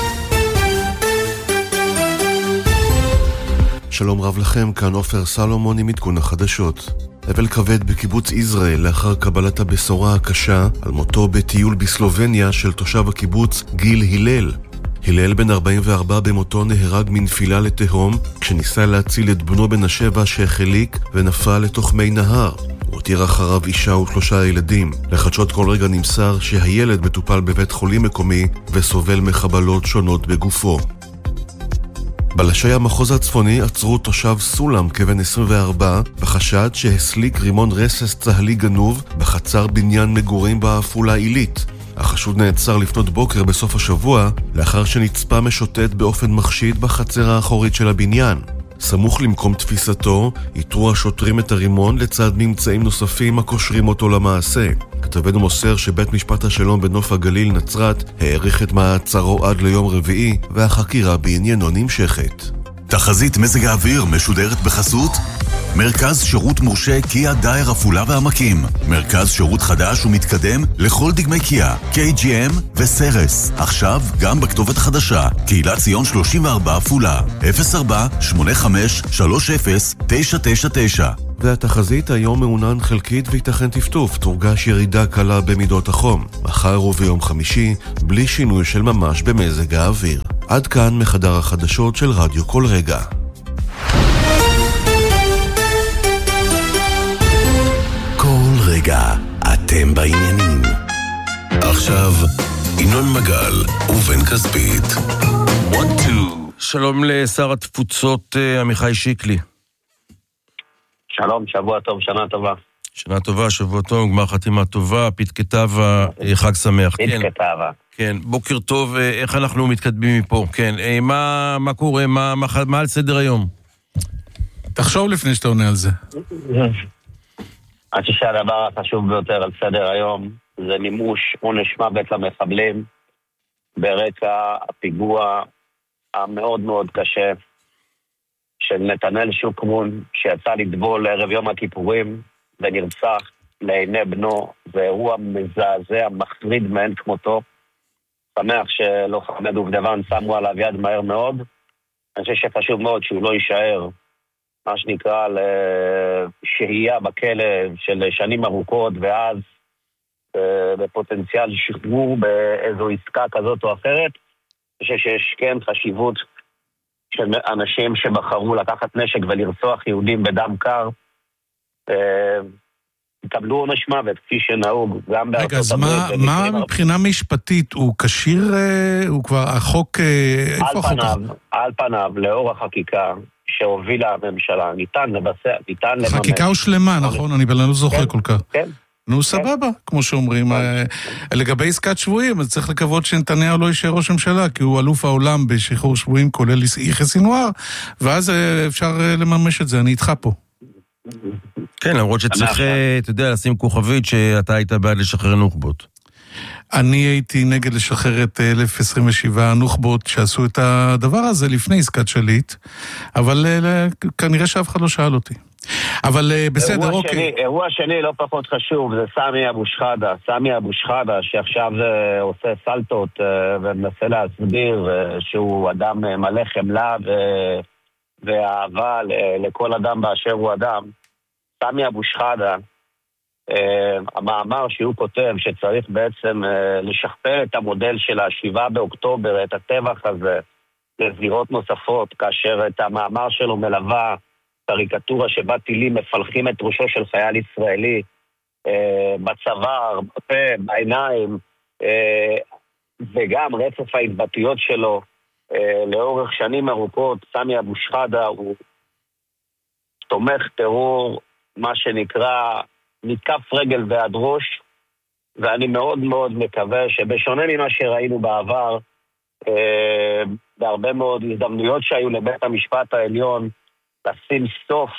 D: שלום רב לכם, כאן עופר סלומון עם עדכון החדשות. אבל כבד בקיבוץ ישראל לאחר קבלת הבשורה הקשה על מותו בטיול בסלובניה של תושב הקיבוץ גיל הלל. הלל בן ארבעים וארבע במותו נהרג מנפילה לתהום כשניסה להציל את בנו בן השבע שהחליק ונפל לתוך מי נהר. הוא הותיר אחריו אישה ושלושה ילדים. לחדשות כל רגע נמסר שהילד מטופל בבית חולים מקומי וסובל מחבלות שונות בגופו. בלשי המחוז הצפוני עצרו תושב סולם כבן עשרים וארבע בחשד שהסליק רימון רסס צהלי גנוב בחצר בניין מגורים בעפולה עילית. החשוד נעצר לפנות בוקר בסוף השבוע לאחר שנצפה משוטט באופן מחשיד בחצר האחורית של הבניין. סמוך למקום תפיסתו יתרו השוטרים את הרימון לצד ממצאים נוספים הקושרים אותו למעשה. כתבנו מוסר שבית משפט השלום בנוף הגליל נצרת העריך את מעצרו עד ליום רביעי והחקירה בעניינו נמשכת.
K: תחזית מזג האוויר משודרת בחסות מרכז שירות מורשה קיה דייר עפולה והעמקים. מרכז שירות חדש ומתקדם לכל דגמי קיה, קיי ג'י אם וסרס. עכשיו גם בכתובת חדשה, קהילת ציון שלושים וארבע עפולה, אפס ארבע שמונה חמש שלוש אפס תשע תשע תשע.
D: והתחזית היום מעונן חלקית ויתכן טפטוף, תורגש ירידה קלה במידות החום. מחר וביום חמישי, בלי שינוי של ממש במזג האוויר. עד כאן מחדר החדשות של רדיו כל רגע.
K: כל רגע אתם בעניינים. עכשיו ינון מגל ובן כספית.
A: one two. שלום לשר התפוצות עמיחי שיקלי.
L: שלום, שבוע טוב, שנה טובה.
A: שנה טובה, שבוע טוב, גמר חתימה טובה, פתקתבה, חג שמח.
L: פתקתבה.
A: כן, בוקר טוב, איך אנחנו מתקדמים מפה? כן, מה, מה קורה, מה, מה, מה על סדר היום?
B: תחשוב לפני שאתה עונה על זה.
L: אני חושב שהדבר החשוב ביותר על סדר היום זה מימוש עונש מוות למחבלים ברקע הפיגוע המאוד מאוד קשה של נתנאל שוקרון שיצא לטבול לערב יום הכיפורים ונרצח לעיני בנו. זה אירוע מזעזע, מחריד מאין כמותו. שמח שלוחמי דובדבן שמו עליו יד מהר מאוד. אני חושב שחשוב מאוד שהוא לא יישאר מה שנקרא לשהייה בכלא של שנים ארוכות ואז בפוטנציאל שחרור באיזו עסקה כזאת או אחרת. אני חושב שיש כן חשיבות של אנשים שבחרו לקחת נשק ולרצוח יהודים בדם קר יקבלו עונש מוות כפי שנהוג גם בארצות הברית.
B: רגע, אז מה, מה מבחינה משפטית הוא כשיר, הוא כבר החוק, איפה החוק?
L: על פניו, לאור החקיקה שהובילה הממשלה, ניתן לבצע, ניתן לממש.
B: חקיקה הושלמה, נכון? אני לא זוכר כל כך.
L: כן.
B: נו, סבבה, כמו שאומרים. לגבי עסקת שבויים, אז צריך לקוות שנתניהו לא יישאר ראש הממשלה, כי הוא אלוף העולם בשחרור שבויים, כולל יחיא סינואר, ואז אפשר לממש את זה, אני איתך פה.
A: כן, למרות שצריך, אתה יודע, לשים כוכבית שאתה היית בעד לשחרר נוח'בות.
B: אני הייתי נגד לשחרר את אלף עשרים ושבע נוח'בות שעשו את הדבר הזה לפני עסקת שליט, אבל כנראה שאף אחד לא שאל אותי. אבל בסדר, אוקיי.
L: אירוע שני לא פחות חשוב, זה סמי אבו שחאדה. סמי אבו שחאדה, שעכשיו עושה סלטות ומנסה להסביר שהוא אדם מלא חמלה ואהבה לכל אדם באשר הוא אדם. סמי אבו שחאדה, המאמר שהוא כותב שצריך בעצם לשכפל את המודל של השבעה באוקטובר, את הטבח הזה, לזירות נוספות, כאשר את המאמר שלו מלווה קריקטורה שבה טילים מפלחים את ראשו של חייל ישראלי בצוואר, בפה, בעיניים, וגם רצף ההתבטאויות שלו לאורך שנים ארוכות. סמי אבו שחאדה הוא תומך טרור, מה שנקרא מכף רגל ועד ראש, ואני מאוד מאוד מקווה שבשונה ממה שראינו בעבר, אה, בהרבה מאוד הזדמנויות שהיו לבית המשפט העליון, לשים סוף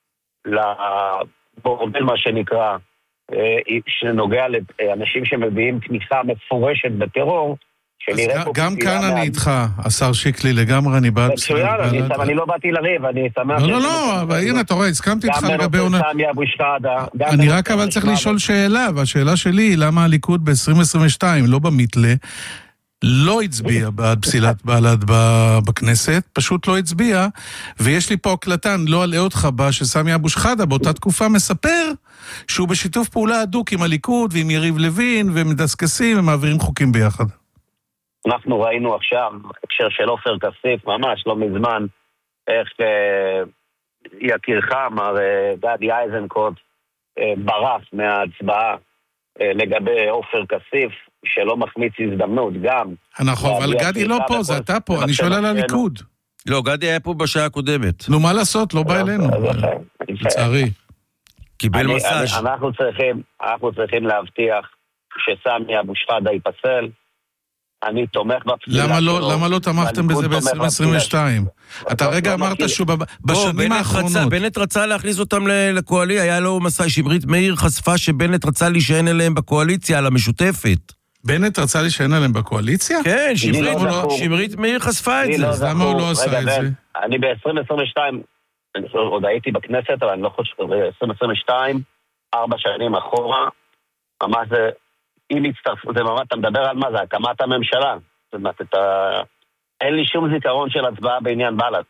L: לבורדל מה שנקרא, אה, שנוגע לאנשים שמביאים תמיכה מפורשת בטרור,
B: גם כאן אני איתך, השר שיקלי, לגמרי אני בעד...
L: מצוין, אני לא באתי לריב, אני שמח...
B: לא, לא, לא, אבל הנה, אתה רואה, הסכמתי איתך לגבי...
L: גם בנושא סמי אבו שחאדה...
B: אני רק אבל צריך לשאול שאלה, והשאלה שלי היא למה הליכוד ב-עשרים עשרים ושתיים, לא במתלה, לא הצביע בעד פסילת בל"ד בכנסת, פשוט לא הצביע, ויש לי פה הקלטה, אני לא אלאה אותך בה, שסמי אבו שחאדה באותה תקופה מספר שהוא בשיתוף פעולה הדוק עם הליכוד ועם יריב לוין, ומדסקסים ומעבירים חוקים ביחד.
L: אנחנו ראינו עכשיו, הקשר של עופר כסיף, ממש לא מזמן, איך אה, יקירך, מר אה, גדי איזנקוט, אה, ברח מההצבעה אה, לגבי עופר כסיף, שלא מחמיץ הזדמנות, גם...
B: נכון, אבל גדי לא פה, זה אתה פה, אני שואל על הליכוד.
A: לא, גדי היה פה בשעה הקודמת.
B: נו, מה לעשות? לא בא אלינו. לצערי.
A: קיבל מסאז'.
L: אנחנו צריכים, אנחנו צריכים להבטיח שסמי אבו שחאדה ייפסל, אני תומך בפסילה
B: למה
L: שלו.
B: לא, למה לא תמכתם בזה ב-עשרים עשרים ושתיים? אתה רגע אמרת שהוא בשנים האחרונות.
A: בנט רצה להכניס אותם לקואליציה, היה לו מסע, שמרית מאיר חשפה שבנט רצה להישען אליהם בקואליציה, על המשותפת.
B: בנט רצה להישען עליהם בקואליציה?
A: כן, שמרית מאיר חשפה את זה.
B: אז למה הוא לא עשה את זה?
L: אני ב-עשרים עשרים ושתיים, עוד הייתי בכנסת, אבל אני לא חושב, ב-עשרים עשרים ושתיים, ארבע שנים אחורה, ממש זה... אם יצטרפו, זה ממש, אתה מדבר על מה זה, הקמת הממשלה. זאת אומרת, אתה... אין לי שום זיכרון של הצבעה בעניין בל"ד.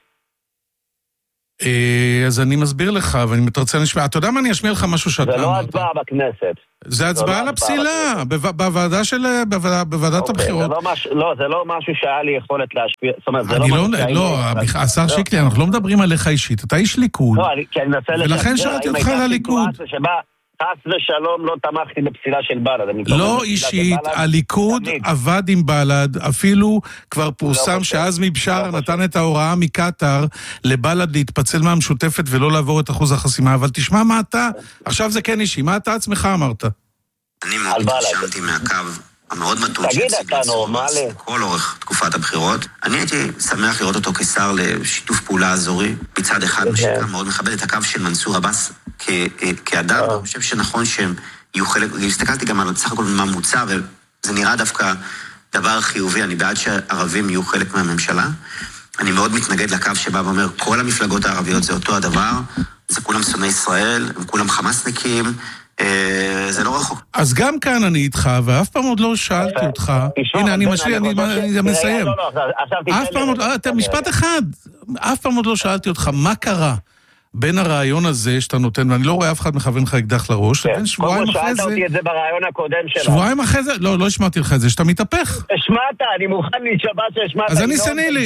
B: אז אני מסביר לך, ואני מתרצה לשמוע. אתה יודע מה, אני אשמיע לך משהו שאתה אמרת.
L: זה לא הצבעה בכנסת.
B: זה הצבעה על הפסילה, בוועדה של... בוועדת הבחירות.
L: לא, זה לא משהו שהיה לי יכולת להשפיע. זאת אומרת, זה לא משהו שהיה לי...
B: לא, השר שיקלי, אנחנו לא מדברים עליך אישית. אתה איש ליכוד.
L: לא, כי אני מנסה...
B: ולכן שאלתי אותך על הליכוד.
L: חס ושלום לא תמכתי בפסילה של בל"ד.
B: לא אישית, הליכוד עבד עם בל"ד, אפילו כבר פורסם שעזמי בשארה נתן את ההוראה מקטר לבל"ד להתפצל מהמשותפת ולא לעבור את אחוז החסימה, אבל תשמע מה אתה, עכשיו זה כן אישי, מה אתה עצמך אמרת?
M: אני מאוד התרשמתי מהקו המאוד מתון שהציג לסורבס כל אורך תקופת הבחירות. אני הייתי שמח לראות אותו כשר לשיתוף פעולה אזורי, מצד אחד משקע מאוד מכבד את הקו של מנסור עבאס כאדם, אני חושב שנכון שהם יהיו חלק, הסתכלתי גם על סך הכל מה מוצע, וזה נראה דווקא דבר חיובי, אני בעד שערבים יהיו חלק מהממשלה. אני מאוד מתנגד לקו שבא ואומר, כל המפלגות הערביות זה אותו הדבר, זה כולם שונאי ישראל, הם כולם חמאסניקים, זה לא רחוק.
B: אז גם כאן אני איתך, ואף פעם עוד לא שאלתי אותך, הנה אני משלי, אני גם מסיים. אף פעם עוד, משפט אחד, אף פעם עוד לא שאלתי אותך, מה קרה בין הרעיון הזה שאתה נותן, ואני לא רואה אף אחד מכוון לך אקדח לראש, לבין שבועיים אחרי זה...
L: שאלת אותי את זה ברעיון הקודם שלה.
B: שבועיים אחרי זה, לא, לא השמעתי לך את זה, שאתה מתהפך.
L: השמעת, אני מוכן להישבע שהשמעת.
B: אז אני סני לי.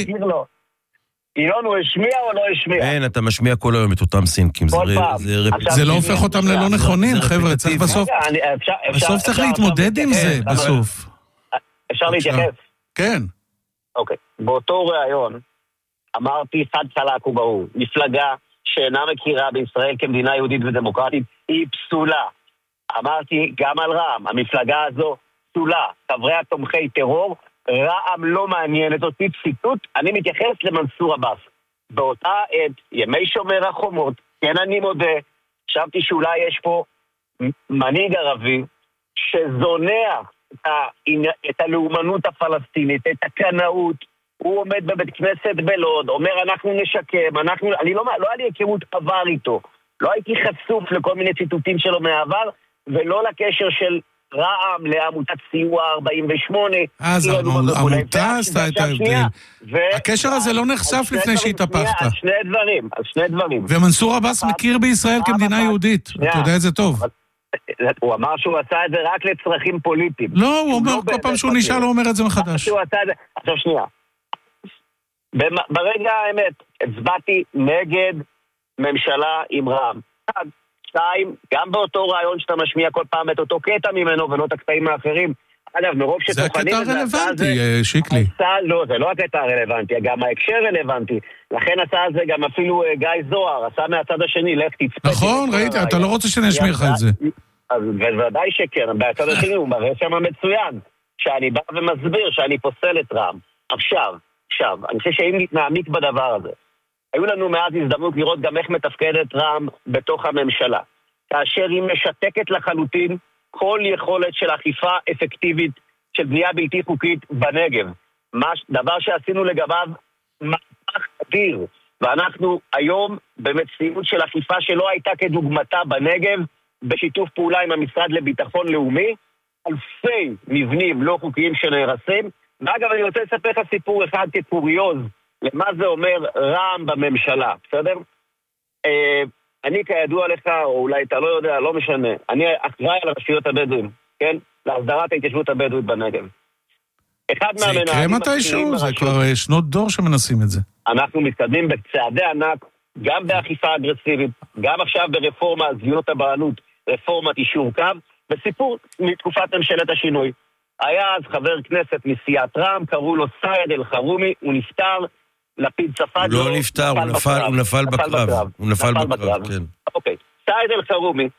L: אילון, הוא השמיע או לא השמיע?
A: אין, אתה משמיע כל היום את אותם סינקים.
B: זה לא הופך אותם ללא נכונים, חבר'ה, צריך בסוף... בסוף צריך להתמודד עם זה, בסוף.
L: אפשר להתייחס?
B: כן.
L: אוקיי. באותו רעיון, אמרתי, חד חלק וברור, מפלגה שאינה מכירה בישראל כמדינה יהודית ודמוקרטית, היא פסולה. אמרתי, גם על רע"מ, המפלגה הזו פסולה. חברי התומכי טרור, רע"מ לא מעניינת אותי, ציטוט, אני מתייחס למנסור עבאס. באותה עת, ימי שומר החומות, כן אני מודה, חשבתי שאולי יש פה מנהיג ערבי שזונח את, ה... את הלאומנות הפלסטינית, את הקנאות, הוא עומד בבית כנסת בלוד, אומר אנחנו נשקם, אנחנו... אני לא, לא היה לי היכרות עבר איתו, לא הייתי חשוף לכל מיני ציטוטים שלו מהעבר, ולא לקשר של רע"מ לעמותת סיוע ארבעים ושמונה.
B: אז העמותה עשתה את ההבדל. הקשר הזה לא נחשף לפני שהתהפכת.
L: על שני דברים, על שני דברים.
B: ומנסור עבאס מכיר בישראל כמדינה יהודית. אתה יודע את זה טוב.
L: הוא אמר שהוא עשה את זה רק לצרכים פוליטיים.
B: לא, הוא אומר כל פעם שהוא נשאל, הוא אומר את זה מחדש.
L: עכשיו שנייה. ברגע האמת, הצבעתי נגד ממשלה עם רע"מ. שתיים, גם באותו רעיון שאתה משמיע כל פעם את אותו קטע ממנו ולא את הקטעים האחרים. אגב, מרוב שתוכנים...
B: זה הקטע הרלוונטי, שיקלי.
L: לא, זה לא הקטע הרלוונטי, גם ההקשר רלוונטי. לכן עשה על זה גם אפילו גיא זוהר, עשה מהצד השני, לך תצפה.
B: נכון, ראיתי, אתה לא רוצה שאני אשמיע לך את זה.
L: אז בוודאי שכן, בהצד השני הוא מראה שם מצוין, שאני בא ומסביר שאני פוסל את רע"מ. עכשיו, עכשיו, אני חושב שאם נעמיק בדבר הזה, היו לנו מעט הזדמנות לראות גם איך מתפקדת רע"מ בתוך הממשלה, כאשר היא משתקת לחלוטין כל יכולת של אכיפה אפקטיבית של בנייה בלתי חוקית בנגב. דבר שעשינו לגביו מהפך אדיר, ואנחנו היום במציאות של אכיפה שלא הייתה כדוגמתה בנגב, בשיתוף פעולה עם המשרד לביטחון לאומי, אלפי מבנים לא חוקיים שנהרסים. ואגב, אני רוצה לספר לך סיפור אחד כקוריוז, למה זה אומר רע"מ בממשלה, בסדר? אה, אני כידוע לך, או אולי אתה לא יודע, לא משנה, אני אחראי על הרשויות הבדואים, כן? להסדרת ההתיישבות הבדואית בנגב. אחד
B: זה יקרה מתישהו? זה כבר שנות דור שמנסים את זה.
L: אנחנו מתקדמים בצעדי ענק, גם באכיפה אגרסיבית, גם עכשיו ברפורמה, זיונות הבעלות, רפורמת אישור קו, וסיפור מתקופת ממשלת השינוי. היה אז חבר כנסת מסיעת רע"מ, קראו לו סייד אל-חרומי, הוא נפטר, לפיד צפד
A: לו. הוא לא נפטר, הוא נפל, הוא נפל בקרב. הוא נפל בקרב, כן.
L: אוקיי, סייד אל-חרומי,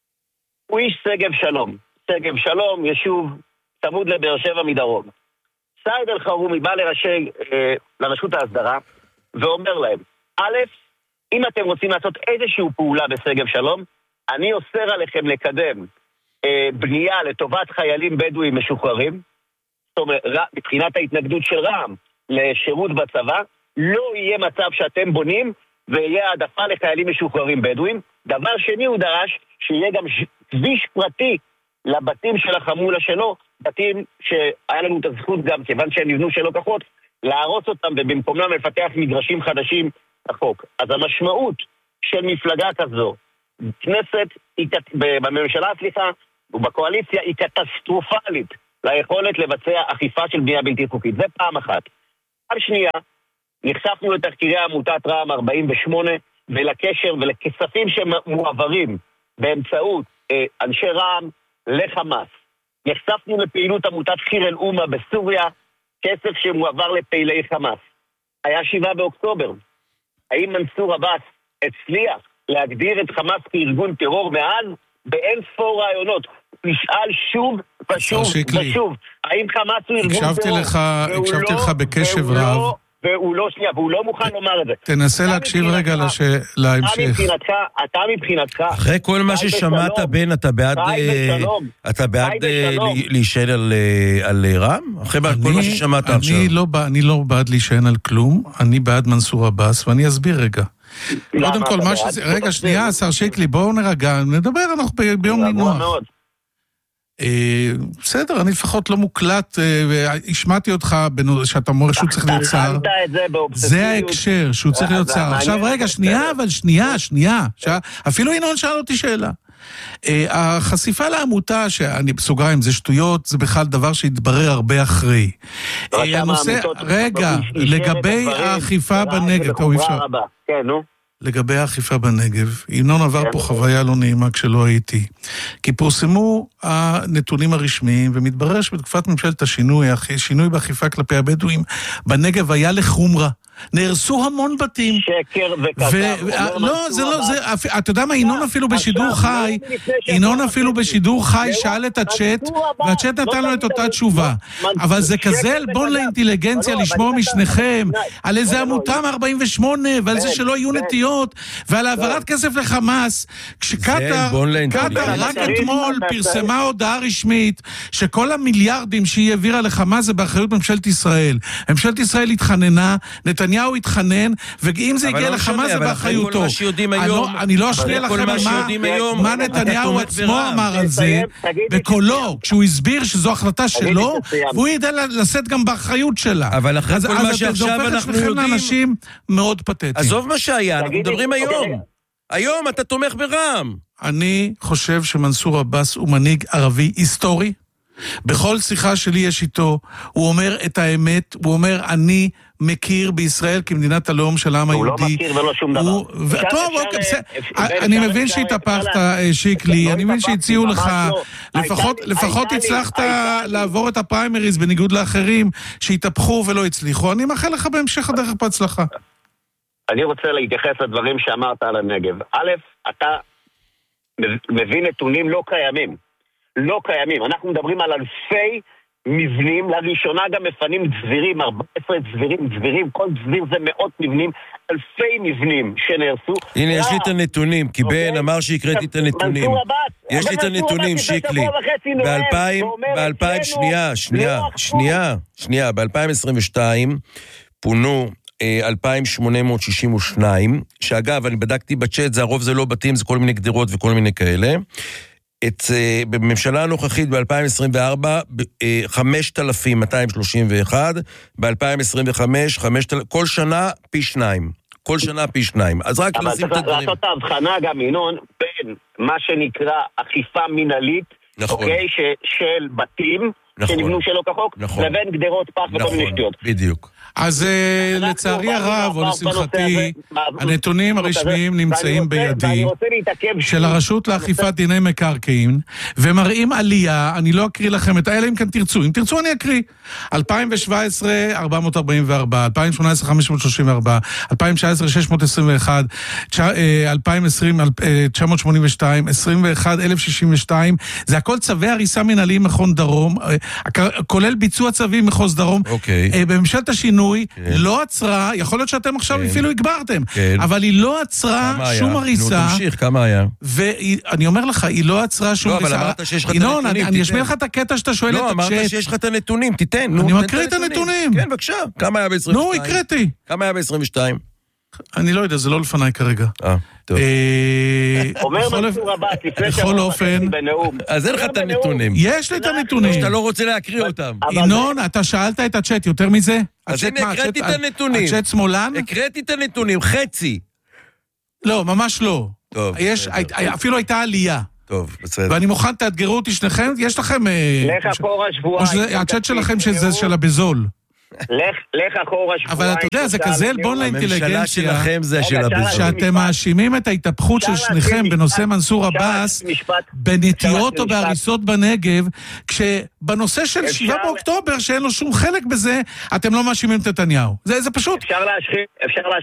L: הוא איש שגב שלום. שגב שלום, יישוב צמוד לבאר שבע מדרום. סייד אל-חרומי בא לראשי, אה, לרשות ההסדרה, ואומר להם, א', אם אתם רוצים לעשות איזושהי פעולה בשגב שלום, אני אוסר עליכם לקדם אה, בנייה לטובת חיילים בדואים משוחררים, זאת אומרת, מבחינת ההתנגדות של רע"מ לשירות בצבא, לא יהיה מצב שאתם בונים ויהיה העדפה לחיילים משוחררים בדואים. דבר שני הוא דרש שיהיה גם כביש פרטי לבתים של החמולה שלו, בתים שהיה לנו את הזכות גם, כיוון שהם נבנו שלא כחוק, להרוס אותם ובמקומם לפתח מגרשים חדשים החוק. אז המשמעות של מפלגה כזו, כנסת, בממשלה, סליחה, ובקואליציה, היא קטסטרופלית ליכולת לבצע אכיפה של בנייה בלתי חוקית. זה פעם אחת. פעם שנייה, נחשפנו לתחקירי עמותת רע"מ ארבעים ושמונה, ולקשר ולכספים שמועברים באמצעות אה, אנשי רע"מ לחמאס. נחשפנו לפעילות עמותת חיר אל-אומה בסוריה, כסף שמועבר לפעילי חמאס. היה שבעה באוקטובר. האם מנסור עבאס הצליח להגדיר את חמאס כארגון טרור מאז? באין ספור רעיונות. נשאל שוב ושוב ושוב. האם חמאס הוא ארגון טרור?
B: הקשבתי לך, הקשבתי לך בקשב רב.
L: והוא לא, שנייה, והוא לא מוכן לומר את זה.
B: תנסה להקשיב רגע להמשך.
L: אתה מבחינתך...
A: אחרי כל מה ששמעת בן, אתה בעד... אתה בעד להישען על רע"מ? אחרי כל מה ששמעת עכשיו.
B: אני לא בעד להישען על כלום, אני בעד מנסור עבאס, ואני אסביר רגע. קודם כל, מה שזה... רגע, שנייה, השר שיקלי, בואו נרגע, נדבר, אנחנו ביום נינוח. בסדר, אני לפחות לא מוקלט, והשמעתי אותך שאתה אומר שהוא צריך להיות שר. זה ההקשר, שהוא צריך להיות שר. עכשיו רגע, שנייה, אבל שנייה, שנייה. אפילו ינון שאל אותי שאלה. החשיפה לעמותה, שאני בסוגריים, זה שטויות, זה בכלל דבר שהתברר הרבה אחרי. רגע, לגבי האכיפה בנגב, אתה אפשר.
L: כן, נו.
B: לגבי האכיפה בנגב, ינון עבר פה חוויה לא נעימה כשלא הייתי. כי פורסמו הנתונים הרשמיים, ומתברר שבתקופת ממשלת השינוי, השינוי באכיפה כלפי הבדואים, בנגב היה לחומרה. נהרסו המון בתים.
L: שקר וכזב.
B: לא, זה לא, זה, אתה יודע מה, ינון אפילו בשידור חי, ינון אפילו בשידור חי שאל את הצ'אט, והצ'אט נתן לו את אותה תשובה. אבל זה כזה עלבון לאינטליגנציה לשמוע משניכם, על איזה עמותה מ-ארבעים ושמונה, ועל זה שלא יהיו נטיות, ועל העברת כסף לחמאס, כשקטר, קטר רק אתמול פרסמה הודעה רשמית, שכל המיליארדים שהיא העבירה לחמאס זה באחריות ממשלת ישראל. ממשלת ישראל התחננה, נתניהו התחנן, ואם זה הגיע לחמאס זה באחריותו. אני לא אשמיע לכם מה נתניהו עצמו אמר על זה, בקולו, כשהוא הסביר שזו החלטה שלו, והוא ידע לשאת גם באחריות שלה.
A: אבל אחרי כל מה שעכשיו אנחנו יודעים...
B: אנשים מאוד פתטיים.
A: עזוב מה שהיה, אנחנו מדברים היום. היום אתה תומך ברע"מ.
B: אני חושב שמנסור עבאס הוא מנהיג ערבי היסטורי. בכל שיחה שלי יש איתו, הוא אומר את האמת, הוא אומר, אני מכיר בישראל כמדינת הלאום של העם היהודי.
L: הוא לא מכיר ולא שום דבר.
B: טוב, אוקיי, אני מבין שהתהפכת, שיקלי, אני מבין שהציעו לך, לפחות הצלחת לעבור את הפריימריז בניגוד לאחרים שהתהפכו ולא הצליחו. אני מאחל לך בהמשך הדרך בהצלחה.
L: אני רוצה להתייחס לדברים שאמרת על הנגב. א', אתה מביא נתונים לא קיימים. לא קיימים. אנחנו מדברים על אלפי מבנים, לראשונה גם מפנים דזירים, ארבעה עשר דזירים, דזירים, כל דזיר זה מאות מבנים, אלפי מבנים שנהרסו.
A: הנה, יש לי את הנתונים, כי בן אמר שהקראתי את הנתונים. יש לי את הנתונים, שיקלי. ב-אלפיים, שנייה, שנייה, שנייה, שנייה, ב-אלפיים עשרים ושתיים פונו אלפיים שמונה מאות שישים ושתיים, שאגב, אני בדקתי בצ'אט, זה הרוב זה לא בתים, זה כל מיני גדרות וכל מיני כאלה. את, בממשלה הנוכחית ב-אלפיים עשרים וארבע, חמשת אלפים מאתיים שלושים ואחת, ב-אלפיים עשרים וחמש, כל שנה פי שניים. כל שנה פי שניים. אז רק
L: לשים את הדברים. אבל צריך לעשות ההבחנה גם, ינון, בין מה שנקרא אכיפה מינהלית,
A: נכון.
L: אוקיי, ש, של בתים,
A: נכון.
L: שנבנו שלא כחוק,
A: נכון.
L: לבין גדרות פח וכל מיני שטויות.
A: בדיוק.
B: אז לצערי הרב, או לשמחתי, הנתונים הרשמיים נמצאים בידי של הרשות לאכיפת דיני מקרקעין, ומראים עלייה, אני לא אקריא לכם את האלה אם כאן תרצו, אם תרצו אני אקריא. אלפיים שבע עשרה ארבע מאות ארבעים וארבע, אלפיים שמונה עשרה חמש מאות שלושים וארבע, אלפיים תשע עשרה שש מאות עשרים ואחת, אלפיים עשרים תשע מאות שמונים ושתיים, עשרים ואחת אלף שישים ושתיים, זה הכל צווי הריסה מנהליים מכון דרום, כולל ביצוע צווים מחוז דרום. בממשלת השינוי לא עצרה, יכול להיות שאתם עכשיו אפילו הגברתם, אבל היא לא עצרה שום הריסה.
A: נו, תמשיך, כמה היה?
B: ואני אומר לך, היא לא עצרה שום הריסה.
A: לא, אבל אמרת שיש לך את הנתונים, תיתן.
B: אני אשמיע לך את הקטע שאתה שואל את הצ'אט.
A: לא, אמרת שיש לך את הנתונים, תיתן.
B: אני מקריא את הנתונים.
A: כן, בבקשה. כמה היה ב-עשרים ושתיים?
B: נו, הקראתי.
A: כמה היה ב-עשרים ושתיים?
B: אני לא יודע, זה לא לפניי כרגע.
A: אה, טוב.
L: אומר מנסור עבאס, לפני
B: בכל אופן,
L: בנאום.
A: אז אין לך את הנתונים.
B: יש לי את הנתונים.
A: שאתה לא רוצה להקריא אותם.
B: ינון, אתה שאלת את הצ'אט יותר מזה?
A: אז הנה, הקראתי את הנתונים.
B: הצ'אט שמאלן?
A: הקראתי את הנתונים, חצי.
B: לא, ממש לא.
A: טוב.
B: אפילו הייתה עלייה.
A: טוב, בסדר.
B: ואני מוכן, תאתגרו אותי שניכם, יש לכם...
L: לך אחורה שבועיים.
B: הצ'אט שלכם שזה של הבזול.
L: לך אחורה שבועיים.
B: אבל אתה יודע, זה כזה עלבון לאינטליגנציה.
A: הממשלה שלכם זה של הבזול.
B: שאתם מאשימים את ההתהפכות של שניכם בנושא מנסור עבאס, בנטיות או בהריסות בנגב, כשבנושא של שבעה באוקטובר, שאין לו שום חלק בזה, אתם לא מאשימים את נתניהו. זה פשוט...
L: אפשר להשחיל